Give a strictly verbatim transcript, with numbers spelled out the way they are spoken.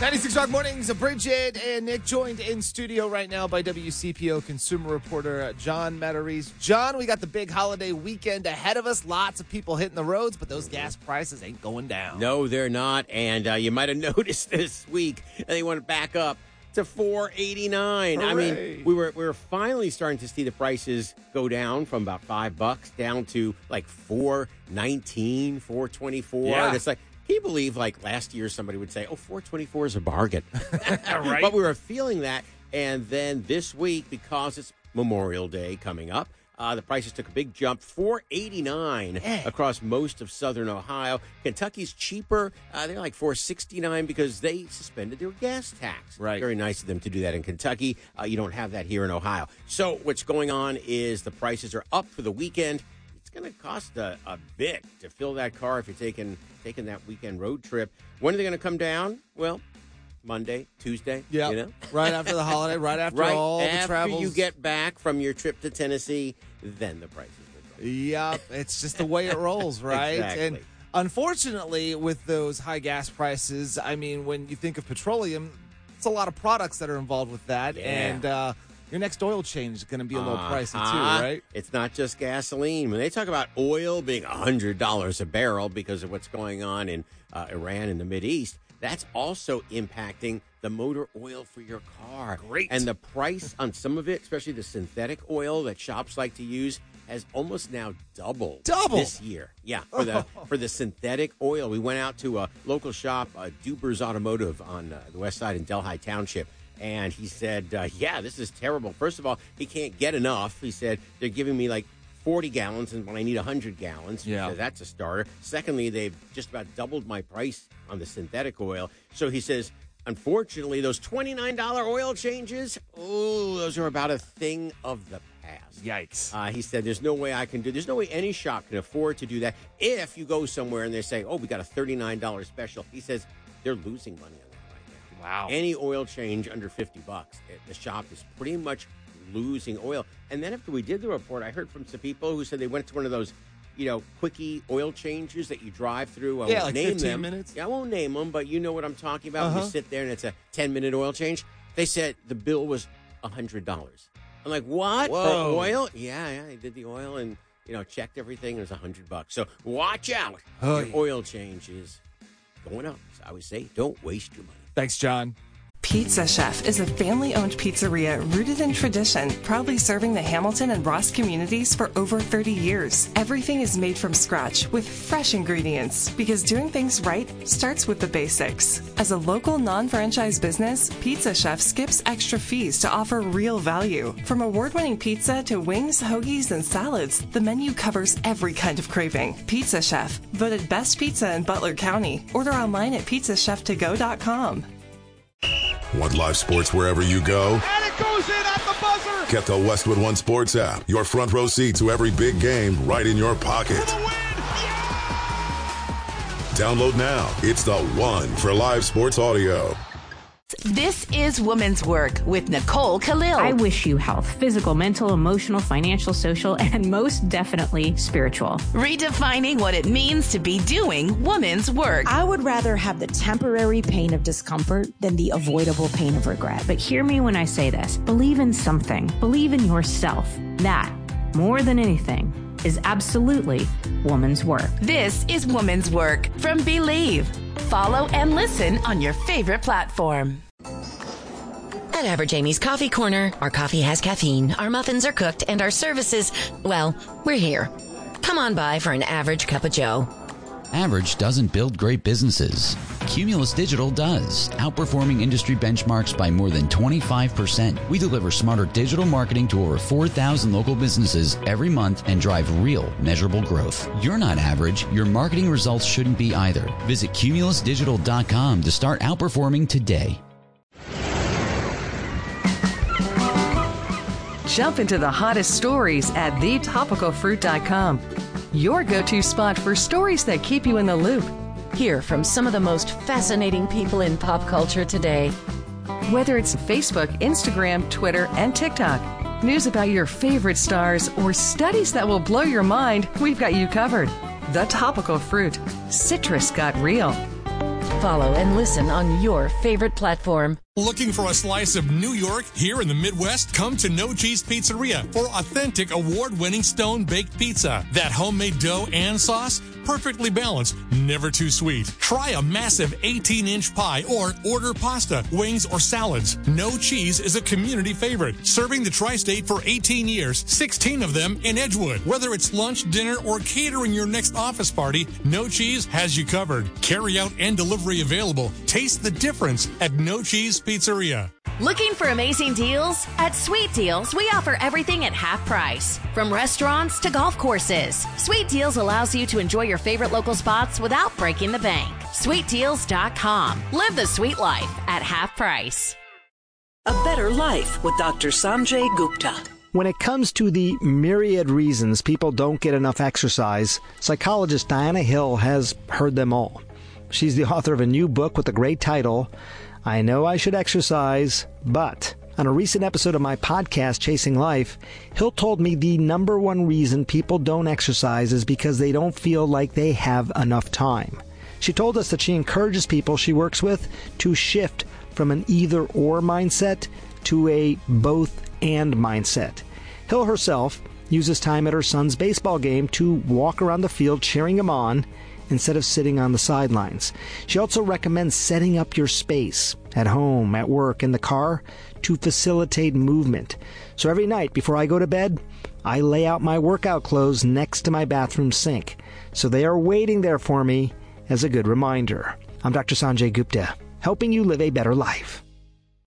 ninety-six Rock Mornings, Bridget and Nick joined in studio right now by W C P O consumer reporter John Metarese. John, we got the big holiday weekend ahead of us. Lots of people hitting the roads, but those gas prices ain't going down. No, they're not. And uh, you might have noticed this week they went back up to four eighty-nine. Hooray. I mean, we were we were finally starting to see the prices go down from about five bucks down to like four nineteen, four twenty-four. Yeah. And it's like, can you believe, like, last year somebody would say, oh, four twenty-four is a bargain. Right. But we were feeling that. And then this week, because it's Memorial Day coming up, uh, the prices took a big jump, four eighty-nine Yeah. across most of southern Ohio. Kentucky's cheaper. Uh, they're like four sixty-nine because they suspended their gas tax. Right. Very nice of them to do that in Kentucky. Uh, you don't have that here in Ohio. So what's going on is the prices are up for the weekend. It's going to cost a, a bit to fill that car if you're taking taking that weekend road trip. When are they going to come down? Well, Monday, Tuesday. Yeah, You know? right after the holiday, right after right all after the travels. you get back from your trip to Tennessee, then the prices will go. Yep, it's just the way it rolls, right? Exactly. And unfortunately, with those high gas prices, I mean, when you think of petroleum, it's a lot of products that are involved with that, Yeah. and uh, your next oil change is going to be a little pricey Uh-huh. too, right? It's not just gasoline. When they talk about oil being one hundred dollars a barrel because of what's going on in uh, Iran and the Mideast, that's also impacting the motor oil for your car. Great. And the price on some of it, especially the synthetic oil that shops like to use, has almost now doubled. Doubled? This year. Yeah, for the for the synthetic oil. We went out to a local shop, uh, Duber's Automotive on uh, the west side in Delhi Township. And he said, uh, yeah, this is terrible. First of all, he can't get enough. He said, they're giving me like forty gallons and when I need one hundred gallons. Yeah. So that's a starter. Secondly, they've just about doubled my price on the synthetic oil. So he says, unfortunately, those twenty-nine dollars oil changes, oh, those are about a thing of the past. Yikes. Uh, he said, there's no way I can do, there's no way any shop can afford to do that. If you go somewhere and they say, oh, we got a thirty-nine dollars special, he says, they're losing money on that right now. Wow. Any oil change under fifty bucks, it- the shop is pretty much losing oil. And then after we did the report, I heard from some people who said they went to one of those, you know, quickie oil changes that you drive through. I Yeah, won't like name fifteen them. minutes? Yeah, I won't name them, but you know what I'm talking about. Uh-huh. You sit there and it's a ten-minute oil change. They said the bill was one hundred dollars. I'm like, what? Whoa. For oil? Yeah, yeah, I did the oil and, you know, checked everything. It was one hundred bucks. So watch out. Oh, Your yeah. oil change is going up. So I would say don't waste your money. Thanks, John. Pizza Chef is a family-owned pizzeria rooted in tradition, proudly serving the Hamilton and Ross communities for over thirty years. Everything is made from scratch with fresh ingredients because doing things right starts with the basics. As a local non-franchise business, Pizza Chef skips extra fees to offer real value. From award-winning pizza to wings, hoagies, and salads, the menu covers every kind of craving. Pizza Chef, voted best pizza in Butler County. Order online at pizza chef to go dot com. Want live sports wherever you go? And it goes in at the buzzer. Get the Westwood One Sports app. Your front row seat to every big game right in your pocket. For the win. Download now. It's the one for live sports audio. This is Woman's Work with Nicole Khalil. I wish you health, physical, mental, emotional, financial, social, and most definitely spiritual. Redefining what it means to be doing woman's work. I would rather have the temporary pain of discomfort than the avoidable pain of regret. But hear me when I say this. Believe in something. Believe in yourself. That, more than anything, is absolutely woman's work. This is Woman's Work from Believe. Follow and listen on your favorite platform. At Average Amy's Coffee Corner, our coffee has caffeine, our muffins are cooked, and our services, well, we're here. Come on by for an average cup of joe. Average doesn't build great businesses. Cumulus Digital does, outperforming industry benchmarks by more than twenty-five percent. We deliver smarter digital marketing to over four thousand local businesses every month and drive real, measurable growth. You're not average. Your marketing results shouldn't be either. Visit cumulus digital dot com to start outperforming today. Jump into the hottest stories at the topical fruit dot com. Your go-to spot for stories that keep you in the loop. Hear from some of the most fascinating people in pop culture today. Whether it's Facebook, Instagram, Twitter, and TikTok, news about your favorite stars, or studies that will blow your mind, we've got you covered. The Topical Fruit. Citrus got real. Follow and listen on your favorite platform. Looking for a slice of New York here in the Midwest? Come to No Cheese Pizzeria for authentic award-winning stone-baked pizza. That homemade dough and sauce, perfectly balanced, never too sweet. Try a massive eighteen-inch pie or order pasta, wings, or salads. No Cheese is a community favorite, serving the tri-state for eighteen years, sixteen of them in Edgewood. Whether it's lunch, dinner, or catering your next office party, No Cheese has you covered. Carry out and delivery available. Taste the difference at No Cheese Pizzeria. Looking for amazing deals? At Sweet Deals, we offer everything at half price. From restaurants to golf courses, Sweet Deals allows you to enjoy your favorite local spots without breaking the bank. sweet deals dot com. Live the sweet life at half price. A Better Life with Doctor Sanjay Gupta. When it comes to the myriad reasons people don't get enough exercise, psychologist Diana Hill has heard them all. She's the author of a new book with the great title, I Know I Should Exercise, But... On a recent episode of my podcast, Chasing Life, Hill told me the number one reason people don't exercise is because they don't feel like they have enough time. She told us that she encourages people she works with to shift from an either-or mindset to a both-and mindset. Hill herself uses time at her son's baseball game to walk around the field cheering him on instead of sitting on the sidelines. She also recommends setting up your space at home, at work, in the car to facilitate movement. So every night before I go to bed, I lay out my workout clothes next to my bathroom sink. So they are waiting there for me as a good reminder. I'm Doctor Sanjay Gupta, helping you live a better life.